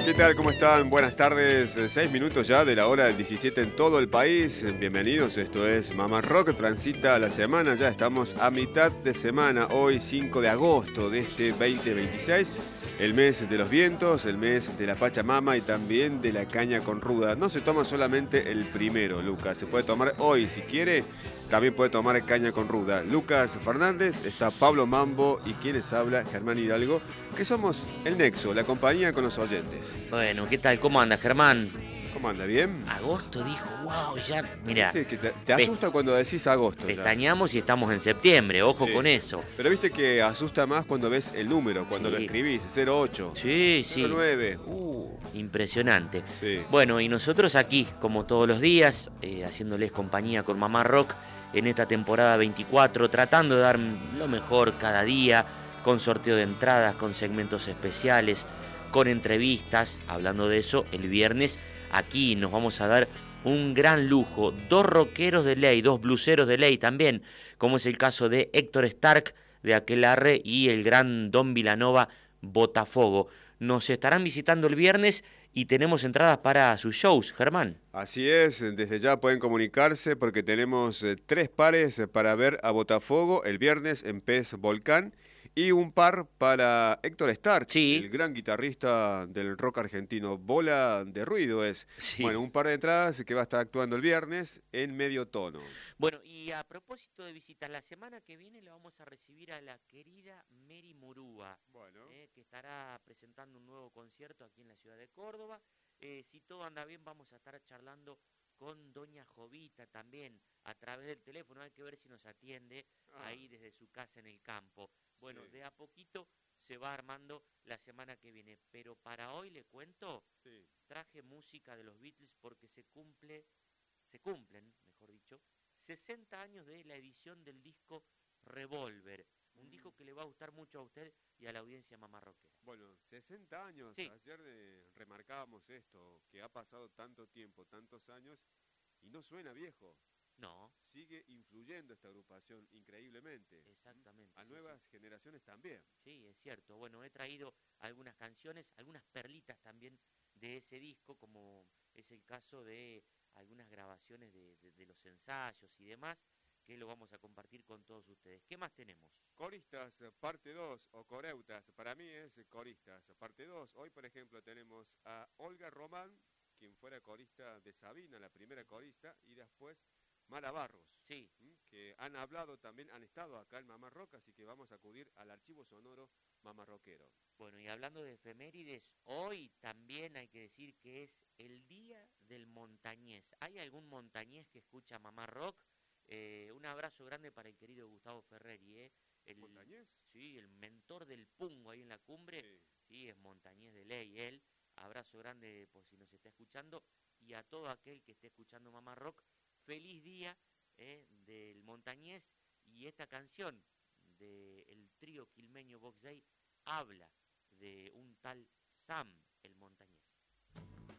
¿Qué tal? ¿Cómo están? Buenas tardes. 6 minutos ya de la hora del 17 en todo el país. Bienvenidos. Esto es Mamá Rock. Transita la semana. Ya estamos a mitad de semana. Hoy 5 de agosto de este 2026. El mes de los vientos, el mes de la Pachamama y también de la caña con ruda. No se toma solamente el primero, Lucas. Se puede tomar hoy si quiere. También puede tomar caña con ruda. Lucas Fernández, está Pablo Mambo y quienes habla, Germán Hidalgo, que somos el nexo, la compañía con los oyentes. Bueno, ¿qué tal? ¿Cómo anda, Germán? ¿Cómo anda? ¿Bien? Agosto dijo, wow, ya, mirá. ¿Viste que te asusta cuando decís agosto? Pestañamos y estamos en septiembre, ojo con eso. Pero viste que asusta más cuando ves el número, cuando lo escribís, 08. Sí, 09. Impresionante. Sí. Bueno, y nosotros aquí, como todos los días, haciéndoles compañía con Mamá Rock en esta temporada 24, tratando de dar lo mejor cada día, con sorteo de entradas, con segmentos especiales, con entrevistas. Hablando de eso, el viernes aquí nos vamos a dar un gran lujo. 2 rockeros de ley, 2 bluseros de ley también, como es el caso de Héctor Stark de Aquelarre y el gran Don Vilanova Botafogo. Nos estarán visitando el viernes y tenemos entradas para sus shows, Germán. Así es, desde ya pueden comunicarse porque tenemos 3 pares para ver a Botafogo el viernes en PES Volcán y un par para Héctor Stark, el gran guitarrista del rock argentino. Bola de ruido es. Sí. Bueno, un par de entradas que va a estar actuando el viernes en Medio Tono. Bueno, y a propósito de visitas, la semana que viene le vamos a recibir a la querida Mary Murúa, que estará presentando un nuevo concierto aquí en la ciudad de Córdoba. Si todo anda bien, vamos a estar charlando con doña Jovita también a través del teléfono. Hay que ver si nos atiende ahí desde su casa en el campo. Bueno, de a poquito se va armando la semana que viene. Pero para hoy le cuento, traje música de los Beatles porque se cumplen, mejor dicho, 60 años de la edición del disco Revolver. Un disco que le va a gustar mucho a usted y a la audiencia mamarroquera. Bueno, 60 años. Ayer remarcábamos esto, que ha pasado tanto tiempo, tantos años, y no suena viejo. No. Sigue influyendo esta agrupación increíblemente. Exactamente. A nuevas generaciones también. Sí, es cierto. Bueno, he traído algunas canciones, algunas perlitas también de ese disco, como es el caso de algunas grabaciones de los ensayos y demás, que lo vamos a compartir con todos ustedes. ¿Qué más tenemos? Coristas, parte 2, o coreutas. Para mí es coristas, parte 2. Hoy, por ejemplo, tenemos a Olga Román, quien fuera corista de Sabina, la primera corista, y después Mara Barros, que han hablado también, han estado acá en Mamá Rock, así que vamos a acudir al archivo sonoro mamarroquero. Bueno, y hablando de efemérides, hoy también hay que decir que es el Día del Montañés. ¿Hay algún montañés que escucha Mamá Rock? Un abrazo grande para el querido Gustavo Ferreri, el ¿Montañés? Sí, el mentor del Pungo ahí en la cumbre. Sí, es montañés de ley él. Abrazo grande por si nos está escuchando. Y a todo aquel que esté escuchando Mamá Rock, feliz día del montañés. Y esta canción del trío quilmeño Box Day habla de un tal Sam, el montañés.